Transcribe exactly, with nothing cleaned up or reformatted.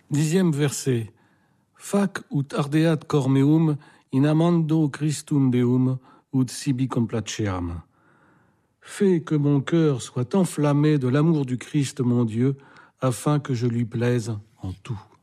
Dixième verset. Fac ut ardeat cor meum in amando Christum Deum ut sibi complaceam. Fais que mon cœur soit enflammé de l'amour du Christ mon Dieu, afin que je lui plaise en tout.